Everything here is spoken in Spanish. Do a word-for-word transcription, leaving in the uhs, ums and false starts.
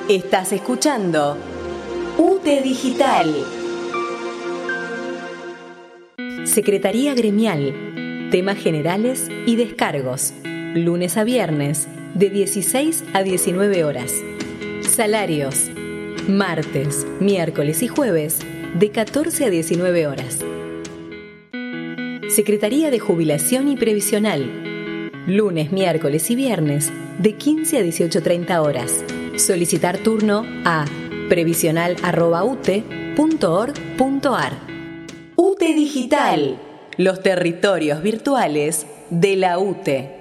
Estás escuchando U T E Digital. Secretaría Gremial. Temas generales y descargos. Lunes a viernes, de dieciséis a diecinueve horas. Salarios. Martes, miércoles y jueves, de catorce a diecinueve horas. Secretaría de Jubilación y Previsional. Lunes, miércoles y viernes, de quince a dieciocho treinta horas. Solicitar turno a previsional arroba u t e punto org punto a r. U T E Digital, los territorios virtuales de la U T E.